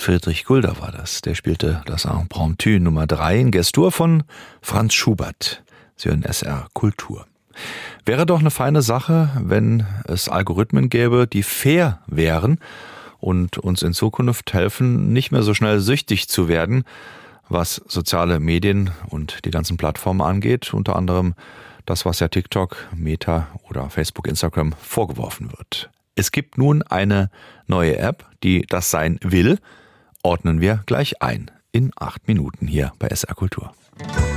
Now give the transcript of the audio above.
Friedrich Gulda war das. Der spielte das Impromptu Nummer 3 in Gestur von Franz Schubert. Sie hören SR Kultur. Wäre doch eine feine Sache, wenn es Algorithmen gäbe, die fair wären und uns in Zukunft helfen, nicht mehr so schnell süchtig zu werden, was soziale Medien und die ganzen Plattformen angeht. Unter anderem das, was ja TikTok, Meta oder Facebook, Instagram vorgeworfen wird. Es gibt nun eine neue App, die das sein will. Ordnen wir gleich ein in 8 Minuten hier bei SR Kultur.